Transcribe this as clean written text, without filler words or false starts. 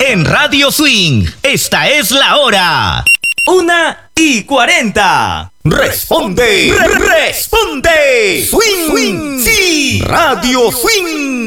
En Radio Swing, esta es la hora. 1:40. Responde, responde. Swing, sí. Radio Swing.